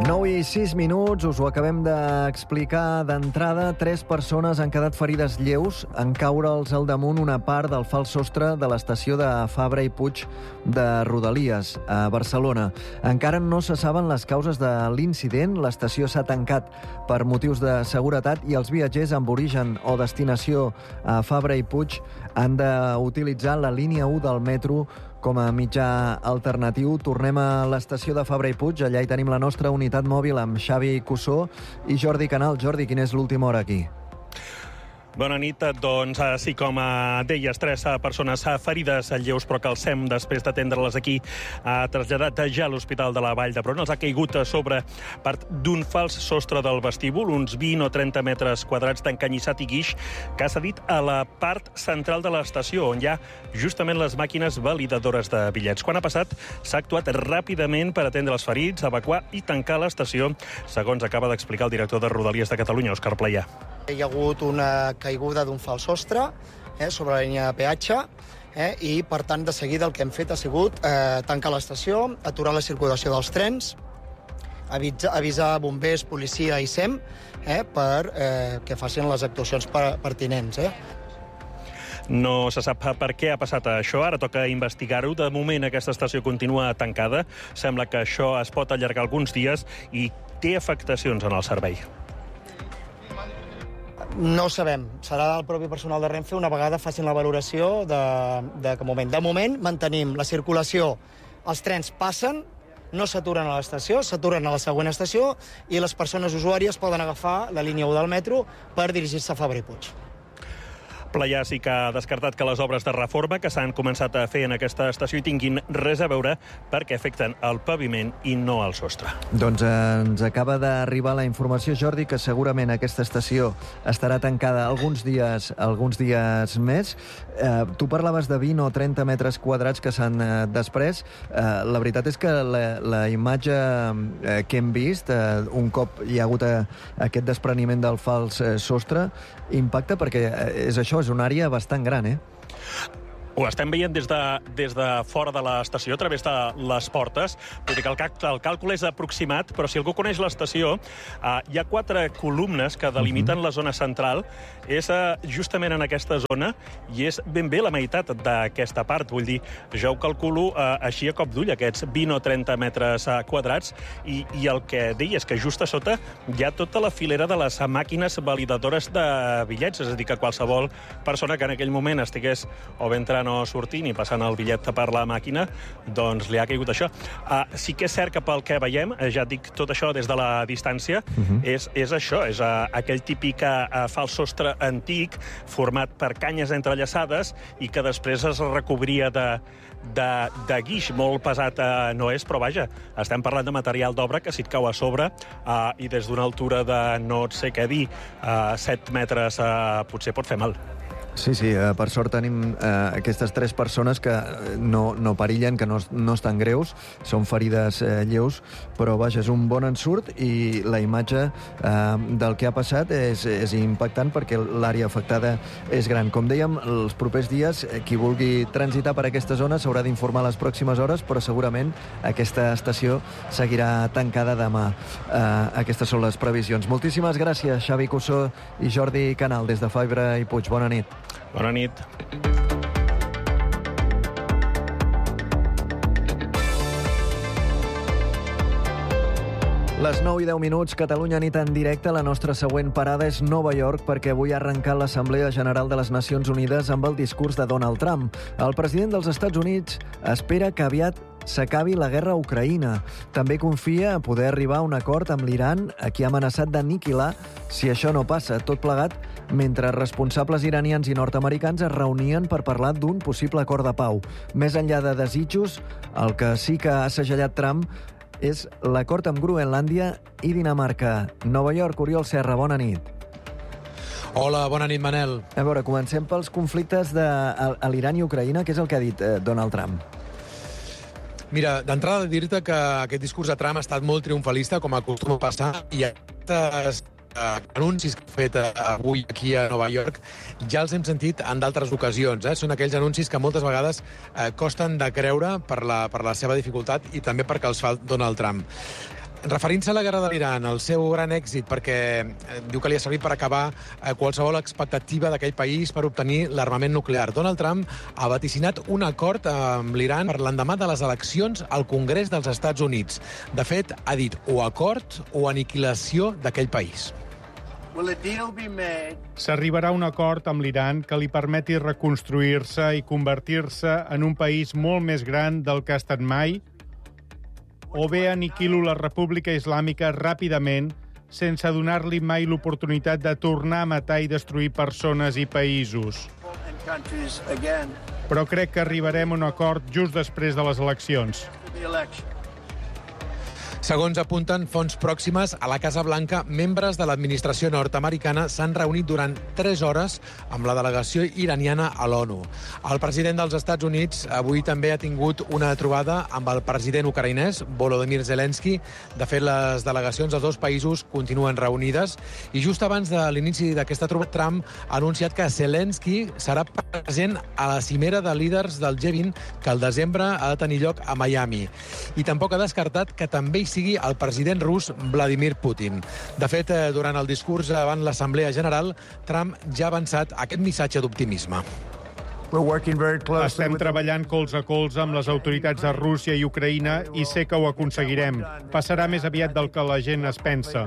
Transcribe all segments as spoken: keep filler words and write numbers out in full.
nou i sis minuts, us ho acabem d'explicar d'entrada. Tres persones han quedat ferides lleus en caure'ls al damunt una part del fals sostre de l'estació de Fabra i Puig de Rodalies, a Barcelona. Encara no se saben les causes de l'incident. L'estació s'ha tancat per motius de seguretat i els viatgers amb origen o destinació a Fabra i Puig han d'utilitzar la línia u del metro com a mitjà alternatiu. Tornem a l'estació de Fabra i Puig. Allà hi tenim la nostra unitat mòbil amb Xavi Cussó i Jordi Canal. Jordi, quina és l'última hora aquí? Bona nit. Doncs sí, com deies, tres persones ferides lleus, però que el S E M, després d'atendre-les aquí, ha traslladat ja a l'Hospital de la Vall d'Hebron. Els ha caigut a sobre part d'un fals sostre del vestíbul, uns vint o trenta metres quadrats d'encanyissat i guix, que ha cedit a la part central de l'estació, on hi ha justament les màquines validadores de bitllets. Quan ha passat, s'ha actuat ràpidament per atendre els ferits, evacuar i tancar l'estació, segons acaba d'explicar el director de Rodalies de Catalunya, Òscar Playà. Hi ha hagut una caiguda d'un fals sostre eh, sobre la línia de peatge eh, i, per tant, de seguida el que hem fet ha sigut eh, tancar l'estació, aturar la circulació dels trens, avisar, avisar bombers, policia i S E M eh, per eh, que facin les actuacions pertinents. Eh. No se sap per què ha passat això. Ara toca investigar-ho. De moment, aquesta estació continua tancada. Sembla que això es pot allargar alguns dies i té afectacions en el servei. No sabem. Serà el propi personal de Renfe una vegada facin la valoració de, de que moment. De moment mantenim la circulació. Els trens passen, no s'aturen a l'estació, s'aturen a la següent estació i les persones usuàries poden agafar la línia u del metro per dirigir-se a Fabra i Puig. Playà sí que ha descartat que les obres de reforma que s'han començat a fer en aquesta estació hi tinguin res a veure perquè afecten el paviment i no el sostre. Doncs eh, ens acaba d'arribar la informació, Jordi, que segurament aquesta estació estarà tancada alguns dies, alguns dies més. Eh, tu parlaves de vint o trenta metres quadrats que s'han eh, després. Eh, la veritat és que la, la imatge eh, que hem vist, eh, un cop hi ha hagut eh, aquest despreniment del fals eh, sostre, impacta perquè eh, és això, és una àrea bastant gran, eh? Ho estem veient des de, des de fora de l'estació, a través de les portes. Vull dir que el, el càlcul és aproximat, però si algú coneix l'estació, uh, hi ha quatre columnes que delimiten uh-huh. la zona central. És uh, justament en aquesta zona i és ben bé la meitat d'aquesta part. Vull dir, jo ho calculo uh, així a cop d'ull, aquests vint o trenta metres uh, quadrats, i, i el que deia és que just a sota hi ha tota la filera de les màquines validadores de bitllets, és a dir, que qualsevol persona que en aquell moment estigués o bé entrant o sortint i passant el bitllet per la màquina, doncs li ha caigut això. Uh, sí que és cert que pel que veiem, ja et dic tot això des de la distància, uh-huh. és, és això, és uh, aquell típic uh, fals sostre antic format per canyes entrellaçades i que després es recobria de, de, de guix. Molt pesat uh, no és, però vaja, estem parlant de material d'obra que si et cau a sobre uh, i des d'una altura de no sé què dir, uh, set metres uh, potser pot fer mal. Sí, sí, eh, per sort tenim eh, aquestes tres persones que no, no perillen, que no, no estan greus, són ferides eh, lleus, però vaja, és un bon ensurt i la imatge eh, del que ha passat és, és impactant perquè l'àrea afectada és gran. Com dèiem, els propers dies, qui vulgui transitar per aquesta zona s'haurà d'informar les pròximes hores, però segurament aquesta estació seguirà tancada demà. Eh, aquestes són les previsions. Moltíssimes gràcies, Xavi Cussó i Jordi Canal, des de Fabra i Puig. Bona nit. Bona nit. Les nou i deu minuts, Catalunya nit en directe. La nostra següent parada és Nova York perquè avui ha arrencat l'Assemblea General de les Nacions Unides amb el discurs de Donald Trump. El president dels Estats Units espera que aviat s'acabi la guerra a Ucraïna. També confia a poder arribar a un acord amb l'Iran, a qui ha amenaçat d'aniquilar si això no passa. Tot plegat mentre responsables iranians i nord-americans es reunien per parlar d'un possible acord de pau. Més enllà de desitjos, el que sí que ha segellat Trump és l'acord amb Groenlàndia i Dinamarca. Nova York, Oriol Serra, bona nit. Hola, bona nit, Manel. A veure, comencem pels conflictes de a, a l'Iran i Ucraïna. Què és el que ha dit eh, Donald Trump? Mira, d'entrada dir-te que aquest discurs de Trump ha estat molt triomfalista, com acostuma a passar, i aquestes eh, anuncis que ha fet eh, avui aquí a Nova York ja els hem sentit en d'altres ocasions. Eh? Són aquells anuncis que moltes vegades eh, costen de creure per la, per la seva dificultat i també perquè els fa Donald Trump. Referint-se a la guerra de l'Iran, el seu gran èxit, perquè eh, diu que li ha servit per acabar eh, qualsevol expectativa d'aquell país per obtenir l'armament nuclear. Donald Trump ha vaticinat un acord amb l'Iran per l'endemà de les eleccions al Congrés dels Estats Units. De fet, ha dit o acord o aniquilació d'aquell país. S'arribarà a un acord amb l'Iran que li permeti reconstruir-se i convertir-se en un país molt més gran del que ha estat mai, o bé aniquilo la República Islàmica ràpidament, sense donar-li mai l'oportunitat de tornar a matar i destruir persones i països. Però crec que arribarem a un acord just després de les eleccions. Segons apunten fonts pròximes a la Casa Blanca, membres de l'administració nord-americana s'han reunit durant tres hores amb la delegació iraniana a l'ONU. El president dels Estats Units avui també ha tingut una trobada amb el president ucraïnès, Volodymyr Zelensky. De fet, les delegacions dels dos països continuen reunides i just abans de l'inici d'aquesta trobada, Trump ha anunciat que Zelensky serà present a la cimera de líders del G vint que al desembre ha de tenir lloc a Miami. I tampoc ha descartat que també hi sigui el president rus Vladimir Putin. De fet, durant el discurs davant l'Assemblea General, Trump ja ha avançat aquest missatge d'optimisme. Estem treballant colze a colze amb les autoritats de Rússia i Ucraïna i sé que ho aconseguirem. Passarà més aviat del que la gent es pensa.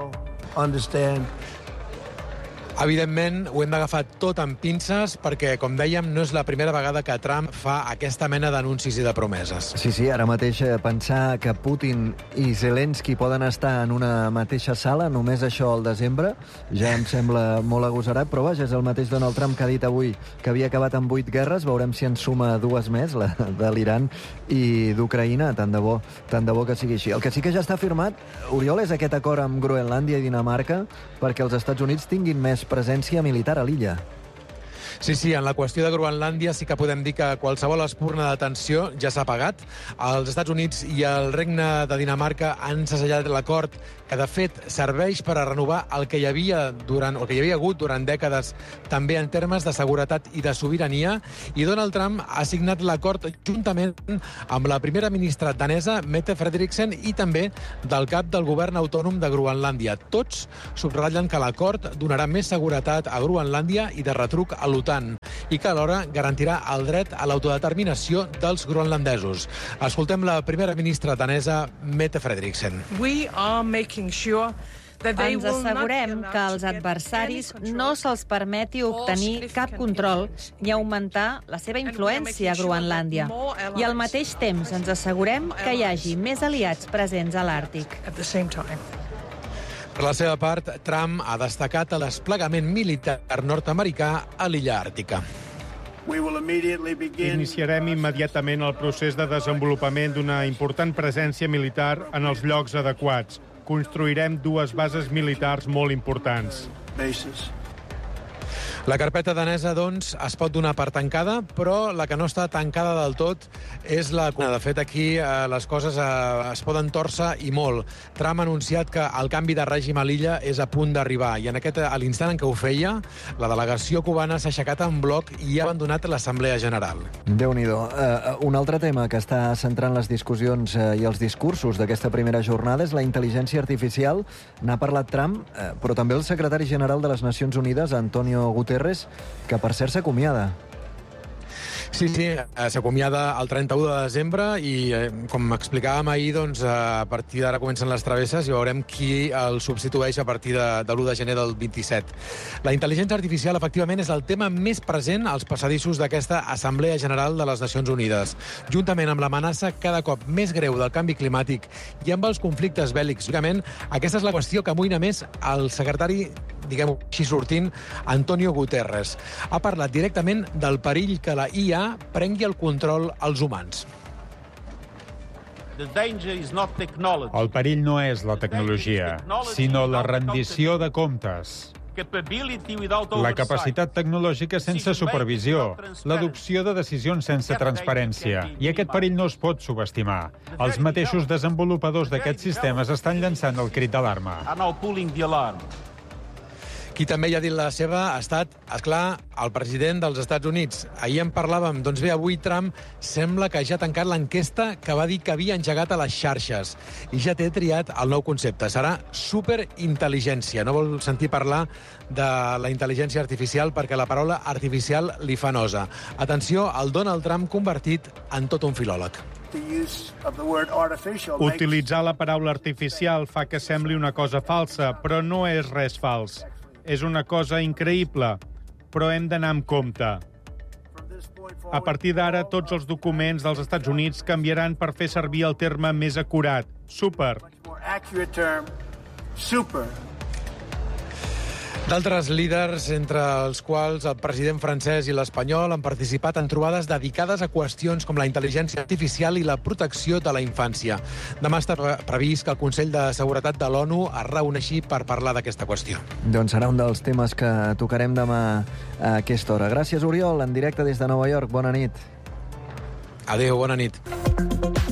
Evidentment, ho hem d'agafar tot amb pinces perquè, com dèiem, no és la primera vegada que Trump fa aquesta mena d'anuncis i de promeses. Sí, sí, ara mateix pensar que Putin i Zelensky poden estar en una mateixa sala, només això al desembre, ja em sembla molt agosarat, però vaja, és el mateix Donald Trump que ha dit avui que havia acabat amb vuit guerres, veurem si en suma dues més, la de l'Iran i d'Ucraïna, tant de bo, tant de bo que sigui així. El que sí que ja està firmat, Oriol, és aquest acord amb Groenlàndia i Dinamarca perquè els Estats Units tinguin més presència militar a l'illa. Sí, sí, en la qüestió de Groenlàndia sí que podem dir que qualsevol espurna de tensió ja s'ha apagat. Els Estats Units i el Regne de Dinamarca han segellat l'acord que, de fet, serveix per a renovar el que hi havia durant, o que hi havia hagut durant dècades, també en termes de seguretat i de sobirania, i Donald Trump ha signat l'acord juntament amb la primera ministra danesa, Mette Frederiksen, i també del cap del govern autònom de Groenlàndia. Tots subratllen que l'acord donarà més seguretat a Groenlàndia i de retruc a l'OTAN, i que alhora garantirà el dret a l'autodeterminació dels groenlandesos. Escoltem la primera ministra danesa, Mette Frederiksen. We are making sure Ens assegurem que als adversaris no se'ls permeti obtenir cap control ni augmentar la seva influència a Groenlàndia. I al mateix temps ens assegurem que hi hagi més aliats presents a l'Àrtic. Per la seva part, Trump ha destacat el desplegament militar nord-americà a l'illa àrtica. Iniciarem immediatament el procés de desenvolupament d'una important presència militar en els llocs adequats. Construirem dues bases militars molt importants. La carpeta danesa, doncs, es pot donar per tancada, però la que no està tancada del tot és la... De fet, aquí eh, les coses eh, es poden tòrcer i molt. Trump ha anunciat que el canvi de règim a l'illa és a punt d'arribar, i en aquest, a l'instant en què ho feia, la delegació cubana s'ha aixecat en bloc i ha abandonat l'Assemblea General. Déu-n'hi-do. Uh, un altre tema que està centrant les discussions uh, i els discursos d'aquesta primera jornada és la intel·ligència artificial. N'ha parlat Trump, uh, però també el secretari general de les Nacions Unides, Antonio Guterres, que per cert s'acomiada. Sí, sí, s'acomiada el trenta-u de desembre i, eh, com explicàvem ahir, doncs, a partir d'ara comencen les travesses i veurem qui el substitueix a partir de, de l'u de gener del vint-i-set. La intel·ligència artificial, efectivament, és el tema més present als passadissos d'aquesta Assemblea General de les Nacions Unides, juntament amb l'amenaça cada cop més greu del canvi climàtic i amb els conflictes bèl·lics. Lògicament, aquesta és la qüestió que amoïna més el secretari, diguem-ho així sortint, Antonio Guterres. Ha parlat directament del perill que la I A prengui el control als humans. El perill no és la tecnologia, sinó la rendició de comptes. La capacitat tecnològica sense supervisió, l'adopció de decisions sense transparència. I aquest perill no es pot subestimar. Els mateixos desenvolupadors d'aquests sistemes estan llançant el crit d'alarma. Qui també hi ha dit la seva ha estat, esclar, el president dels Estats Units. Ahir en parlàvem. Doncs bé, avui Trump sembla que ja ha tancat l'enquesta que va dir que havia engegat a les xarxes. I ja té triat el nou concepte. Serà superintel·ligència. No vol sentir parlar de la intel·ligència artificial perquè la paraula artificial li fa nosa. Atenció al Donald Trump convertit en tot un filòleg. Utilitzar la paraula artificial fa que sembli una cosa falsa, però no és res fals. És una cosa increïble, però hem d'anar amb compte. A partir d'ara, tots els documents dels Estats Units canviaran per fer servir el terme més acurat, super. D'altres líders, entre els quals el president francès i l'espanyol, han participat en trobades dedicades a qüestions com la intel·ligència artificial i la protecció de la infància. Demà està previst que el Consell de Seguretat de l'ONU es reuneixi per parlar d'aquesta qüestió. Doncs serà un dels temes que tocarem demà a aquesta hora. Gràcies, Oriol, en directe des de Nova York. Bona nit. Adéu, bona nit.